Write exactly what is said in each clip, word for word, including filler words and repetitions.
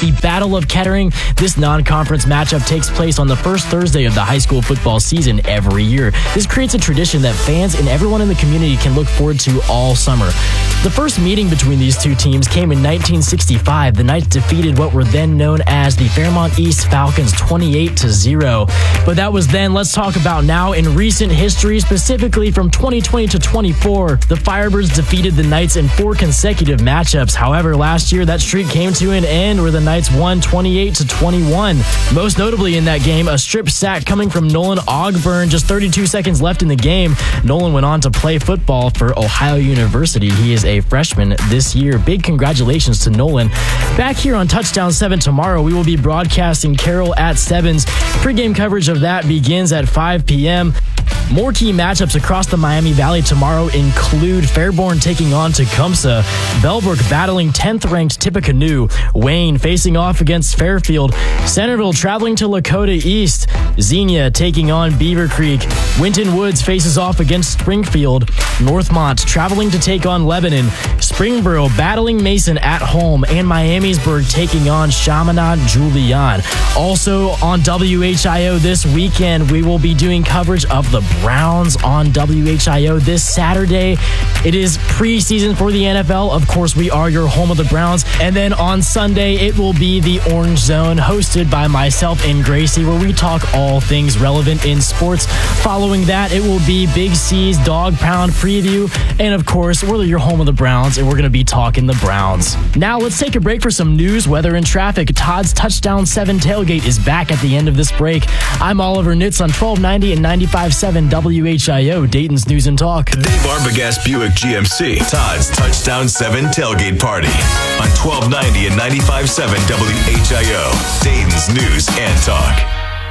the Battle of Kettering. This non-conference matchup takes place on the first Thursday of the high school football season every year. This creates a tradition that fans and everyone in the community can look forward to all summer. The first meeting between these two teams came in nineteen sixty-five. The Knights defeated what were then known as the Fairmont East Falcons twenty-eight to zero. But that was then. Let's talk about now. In recent history, specifically from twenty twenty to twenty-four, the Firebirds defeated the Knights in four consecutive matchups. However, last year that streak came to an end where the Knights won twenty-eight to twenty-one. Most notably in that game, a strip sack coming from Nolan Ogburn. Just thirty-two seconds left in the game. Nolan went on to play football for Ohio University. He is a freshman this year. Big congratulations to Nolan. Back here on Touchdown seven tomorrow, we will be broadcasting Carroll at Sevens. Pre-game coverage of that begins at five p.m. More key matchups across the Miami Valley tomorrow include Fairborn taking on Tecumseh, Bellbrook battling tenth-ranked Tippecanoe, Wayne facing off against Fairfield, Centerville traveling to Lakota East, Xenia taking on Beaver Creek, Winton Woods faces off against Springfield, Northmont traveling to take on Lebanon, Springboro battling Mason at home, and Miamisburg taking on Chaminade Julian. Also on W H I O this weekend, we will be doing coverage of the Browns on W H I O this Saturday. It is preseason for the N F L. Of course, we are your home of the Browns. And then on Sunday, it will be the Orange Zone, hosted by myself and Gracie, where we talk all things relevant in sports. Following that, it will be Big C's Dog Pound preview. And of course, we're your home of the Browns, and we're going to be talking the Browns. Now, let's take a break for some news, weather, and traffic. Todd's Touchdown seven tailgate is back at the end of this break. I'm Oliver Nitz on twelve ninety and ninety-five point seven W H I O, Dayton's News and Talk. The Dave Arbogast Buick G M C, Todd's Touchdown seven tailgate party on twelve ninety and ninety-five point seven W H I O, Dayton's News and Talk.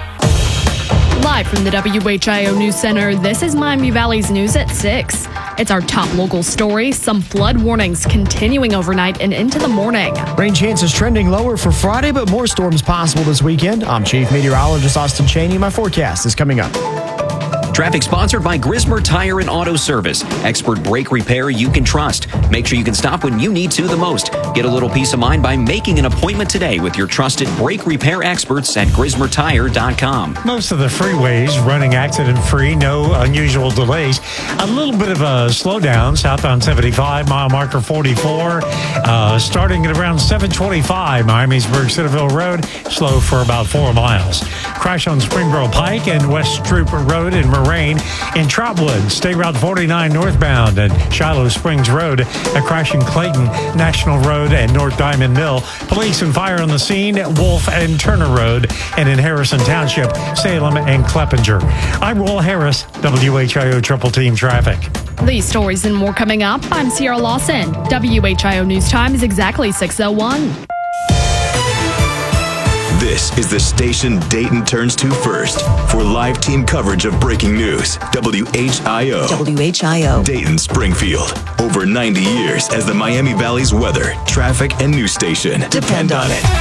Live from the W H I O News Center, this is Miami Valley's News at six. It's our top local story. Some flood warnings continuing overnight and into the morning. Rain chances trending lower for Friday, but more storms possible this weekend. I'm Chief Meteorologist Austin Cheney. My forecast is coming up. Traffic sponsored by Grismer Tire and Auto Service. Expert brake repair you can trust. Make sure you can stop when you need to the most. Get a little peace of mind by making an appointment today with your trusted brake repair experts at grismer tire dot com. Most of the freeways running accident-free, no unusual delays. A little bit of a slowdown southbound seventy-five, mile marker forty-four. Uh, starting at around seven twenty-five, Miamisburg Centerville Road, slow for about four miles. Crash on Springboro Pike and West Trooper Road in Moraine. In Trotwood, State Route forty-nine northbound and Shiloh Springs Road. A crash in Clayton, National Road and North Diamond Mill. Police and fire on the scene at Wolf and Turner Road. And in Harrison Township, Salem and Cleppinger. I'm Will Harris, W H I O Triple Team Traffic. These stories and more coming up. I'm Sierra Lawson. W H I O News Time is exactly six oh one. This is the station Dayton turns to first for live team coverage of breaking news. W H I O. W H I O. Dayton Springfield. Over ninety years as the Miami Valley's weather, traffic, and news station. Depend on it.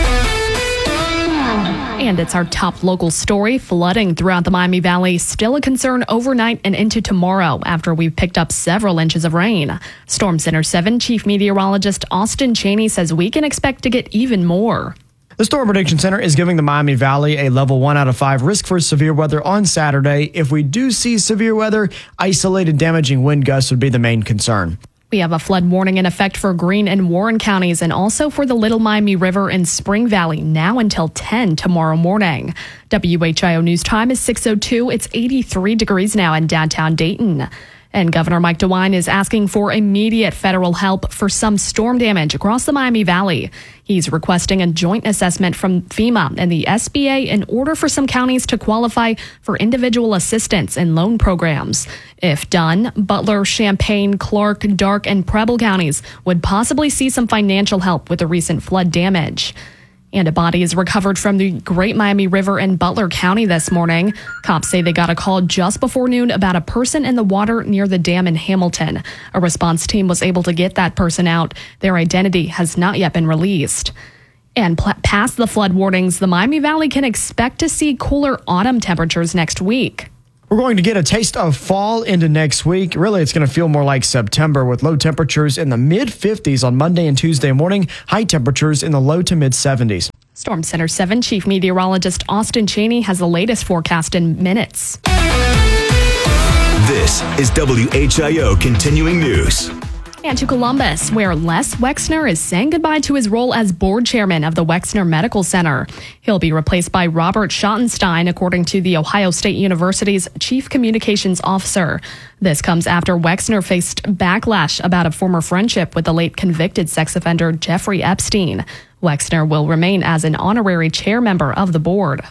And it's our top local story. Flooding throughout the Miami Valley, still a concern overnight and into tomorrow after we've picked up several inches of rain. Storm Center seven Chief Meteorologist Austin Cheney says we can expect to get even more. The Storm Prediction Center is giving the Miami Valley a level one out of five risk for severe weather on Saturday. If we do see severe weather, isolated damaging wind gusts would be the main concern. We have a flood warning in effect for Greene and Warren counties and also for the Little Miami River and Spring Valley now until ten tomorrow morning. W H I O News Time is six oh two. It's eighty-three degrees now in downtown Dayton. And Governor Mike DeWine is asking for immediate federal help for some storm damage across the Miami Valley. He's requesting a joint assessment from FEMA and the S B A in order for some counties to qualify for individual assistance and loan programs. If done, Butler, Champaign, Clark, Darke, and Preble counties would possibly see some financial help with the recent flood damage. And a body is recovered from the Great Miami River in Butler County this morning. Cops say they got a call just before noon about a person in the water near the dam in Hamilton. A response team was able to get that person out. Their identity has not yet been released. And pl- past the flood warnings, the Miami Valley can expect to see cooler autumn temperatures next week. We're going to get a taste of fall into next week. Really, it's going to feel more like September with low temperatures in the mid fifties on Monday and Tuesday morning, high temperatures in the low to mid seventies. Storm Center seven Chief Meteorologist Austin Cheney has the latest forecast in minutes. This is W H I O Continuing News. And to Columbus, where Les Wexner is saying goodbye to his role as board chairman of the Wexner Medical Center. He'll be replaced by Robert Schottenstein, according to the Ohio State University's chief communications officer. This comes after Wexner faced backlash about a former friendship with the late convicted sex offender Jeffrey Epstein. Wexner will remain as an honorary chair member of the board.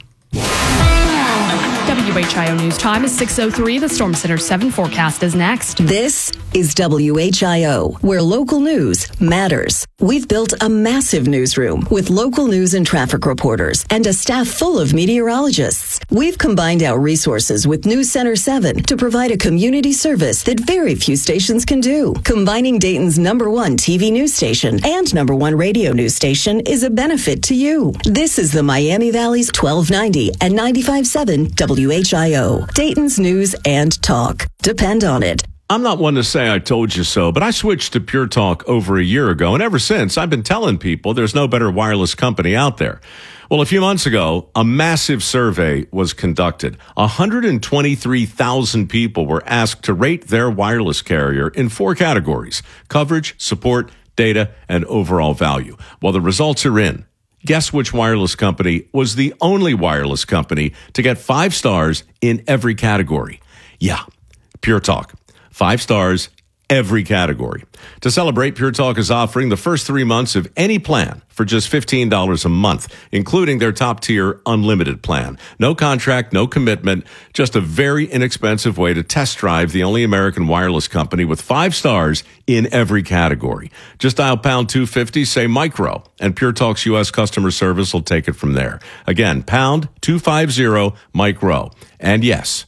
W H I O News Time is six oh three. The Storm Center seven forecast is next. This is W H I O, where local news matters. We've built a massive newsroom with local news and traffic reporters and a staff full of meteorologists. We've combined our resources with News Center seven to provide a community service that very few stations can do. Combining Dayton's number one T V news station and number one radio news station is a benefit to you. This is the Miami Valley's twelve ninety and ninety-five point seven W H I O, Dayton's news and talk. Depend on it. I'm not one to say I told you so, but I switched to Pure Talk over a year ago, and ever since, I've been telling people there's no better wireless company out there. Well, a few months ago, a massive survey was conducted. one hundred twenty-three thousand people were asked to rate their wireless carrier in four categories: coverage, support, data, and overall value. Well, the results are in. Guess which wireless company was the only wireless company to get five stars in every category? Yeah, Pure Talk. Five stars, every category. To celebrate, Pure Talk is offering the first three months of any plan for just fifteen dollars a month, including their top-tier unlimited plan. No contract, no commitment, just a very inexpensive way to test drive the only American wireless company with five stars in every category. Just dial pound two fifty, say micro, and Pure Talk's U S customer service will take it from there. Again, pound two fifty, micro. And yes,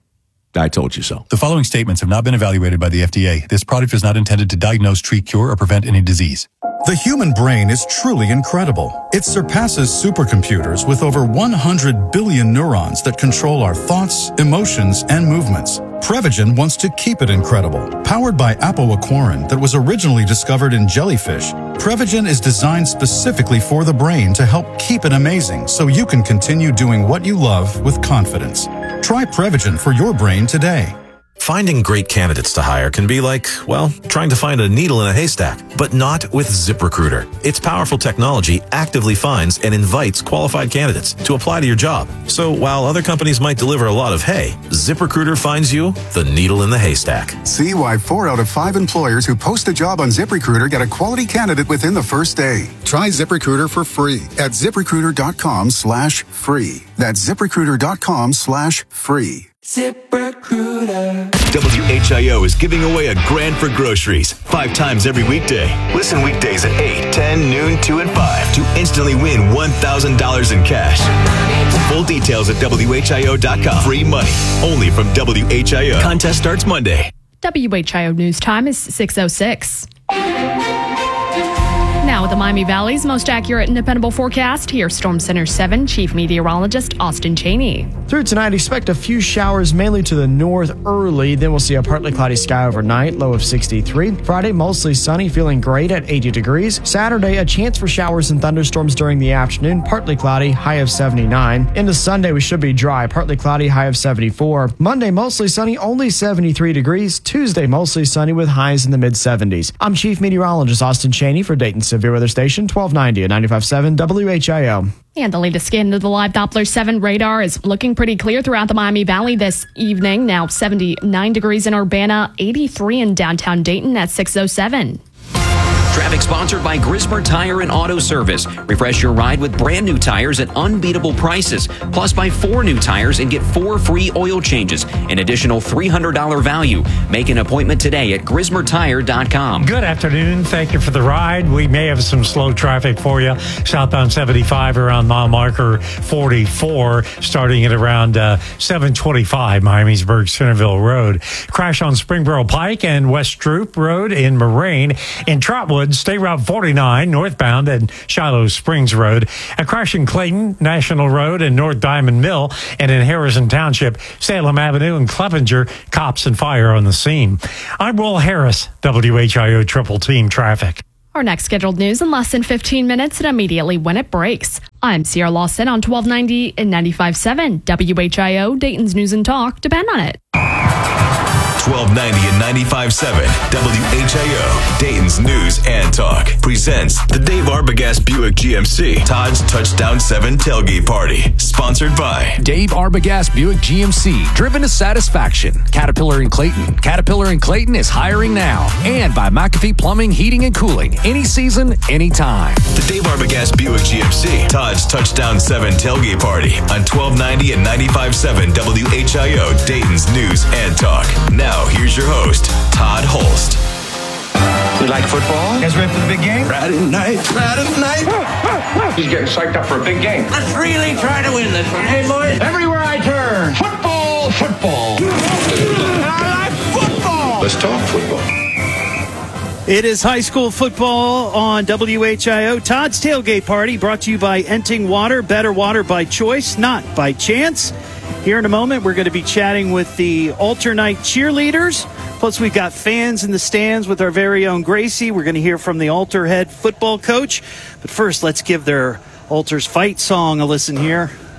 I told you so. The following statements have not been evaluated by the F D A. This product is not intended to diagnose, treat, cure, or prevent any disease. The human brain is truly incredible. It surpasses supercomputers with over one hundred billion neurons that control our thoughts, emotions, and movements. Prevagen wants to keep it incredible. Powered by apoaquarin that was originally discovered in jellyfish, Prevagen is designed specifically for the brain to help keep it amazing so you can continue doing what you love with confidence. Try Prevagen for your brain today. Finding great candidates to hire can be like, well, trying to find a needle in a haystack, but not with ZipRecruiter. Its powerful technology actively finds and invites qualified candidates to apply to your job. So while other companies might deliver a lot of hay, ZipRecruiter finds you the needle in the haystack. See why four out of five employers who post a job on ZipRecruiter get a quality candidate within the first day. Try ZipRecruiter for free at ZipRecruiter.com slash free. That's ZipRecruiter.com slash free. ZipRecruiter. W H I O is giving away a grand for groceries five times every weekday. Listen weekdays at eight, ten, noon, two, and five to instantly win one thousand dollars in cash. Full details at W H I O dot com. Free money only from W H I O. Contest starts Monday. W H I O News Time is six oh six. Now with the Miami Valley's most accurate and dependable forecast, here's Storm Center seven Chief Meteorologist Austin Cheney. Through tonight, expect a few showers mainly to the north early. Then we'll see a partly cloudy sky overnight, low of sixty-three. Friday, mostly sunny, feeling great at eighty degrees. Saturday, a chance for showers and thunderstorms during the afternoon, partly cloudy, high of seventy-nine. Into Sunday, we should be dry, partly cloudy, high of seventy-four. Monday, mostly sunny, only seventy-three degrees. Tuesday, mostly sunny with highs in the mid-seventies. I'm Chief Meteorologist Austin Cheney for Dayton Severe Weather Station, twelve ninety and ninety-five point seven W H I O. And the latest scan of the live Doppler seven radar is looking pretty clear throughout the Miami Valley this evening. Now seventy-nine degrees in Urbana, eighty-three in downtown Dayton at six oh seven. Traffic sponsored by Grismer Tire and Auto Service. Refresh your ride with brand new tires at unbeatable prices. Plus, buy four new tires and get four free oil changes. An additional three hundred dollars value. Make an appointment today at Grismer Tire dot com. Good afternoon. Thank you for the ride. We may have some slow traffic for you. Southbound seventy-five around mile marker forty-four, starting at around uh, seven twenty-five Miamisburg Centerville Road. Crash on Springboro Pike and West Droop Road in Moraine. In Trotwood, State Route forty-nine northbound and Shiloh Springs Road. A crash in Clayton, National Road and North Diamond Mill, and in Harrison Township, Salem Avenue and Clevenger, cops and fire on the scene. I'm Will Harris, W H I O Triple Team Traffic. Our Our next scheduled news in less than fifteen minutes and immediately when it breaks. I'm Sierra Lawson on twelve ninety and ninety-five point seven W H I O, Dayton's News and Talk. Depend on it. twelve ninety and ninety-five point seven W H I O, Dayton's News and Talk, presents the Dave Arbogast Buick G M C Todd's Touchdown seven Tailgate Party, sponsored by Dave Arbogast Buick G M C, driven to satisfaction. Caterpillar and Clayton. Caterpillar and Clayton is hiring now. And by McAfee Plumbing, Heating, and Cooling. Any season, anytime. the Dave Arbogast Buick G M C Todd's Touchdown seven Tailgate Party on twelve ninety and ninety-five point seven W H I O, Dayton's News and Talk. Now, here's your host, Todd Holst. You like football? You guys ready for the big game? Friday night, Friday night. He's getting psyched up for a big game. Let's really try to win this one, hey boys? Everywhere I turn, football, football. I like football. Let's talk football. It is high school football on W H I O. Todd's Tailgate Party, brought to you by Enting Water. Better water by choice, not by chance. Here in a moment, we're going to be chatting with the Altar Night cheerleaders. Plus, we've got fans in the stands with our very own Gracie. We're going to hear from the Altar head football coach. But first, let's give their Altar's fight song a listen here.